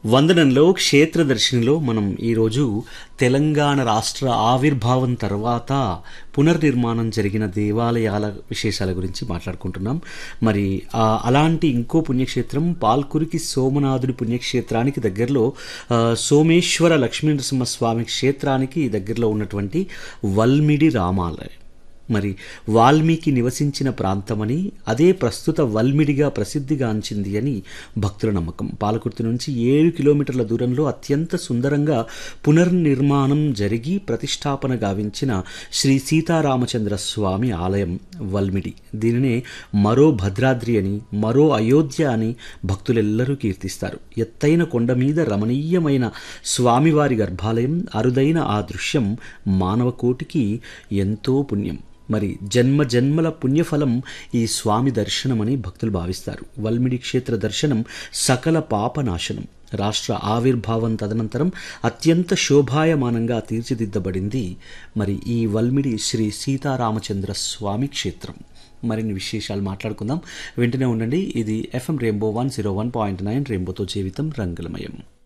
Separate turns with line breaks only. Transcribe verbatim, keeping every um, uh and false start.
వందనంలో క్షేత్ర దర్శనిలో మనం ఈరోజు తెలంగాణ రాష్ట్ర ఆవిర్భావం తర్వాత పునర్నిర్మాణం జరిగిన దేవాలయాల విశేషాల గురించి మాట్లాడుకుంటున్నాం. మరి ఆ, అలాంటి ఇంకో పుణ్యక్షేత్రం పాల్కురికి సోమనాథుడి పుణ్యక్షేత్రానికి దగ్గరలో ఆ, సోమేశ్వర లక్ష్మీనరసింహస్వామి క్షేత్రానికి దగ్గరలో ఉన్నటువంటి వల్మిడి రామాలయం. మరి వాల్మీకి నివసించిన ప్రాంతమని, అదే ప్రస్తుత వల్మిడిగా ప్రసిద్ధిగాంచింది అని భక్తుల నమ్మకం. పాలకుర్తి నుంచి ఏడు కిలోమీటర్ల దూరంలో అత్యంత సుందరంగా పునర్నిర్మాణం జరిగి ప్రతిష్టాపన గావించిన శ్రీ సీతారామచంద్ర స్వామి ఆలయం వల్మిడి. దీనినే మరో భద్రాద్రి అని, మరో అయోధ్య అని భక్తులెల్లరూ కీర్తిస్తారు. ఎత్తైన కొండ మీద రమణీయమైన స్వామివారి గర్భాలయం, అరుదైన ఆ దృశ్యం మానవకోటికి ఎంతో పుణ్యం. మరి జన్మ జన్మల పుణ్యఫలం ఈ స్వామి దర్శనమని భక్తులు భావిస్తారు. వల్మిడి క్షేత్ర దర్శనం సకల పాపనాశనం. రాష్ట్ర ఆవిర్భావం తదనంతరం అత్యంత శోభాయమానంగా తీర్చిదిద్దబడింది మరి ఈ వల్మిడి శ్రీ సీతారామచంద్ర స్వామి క్షేత్రం. మరిన్ని విశేషాలు మాట్లాడుకుందాం. వెంటనే ఉండండి. ఇది FM rainbow one zero one point nine రెయిన్బోతో జీవితం రంగులమయం.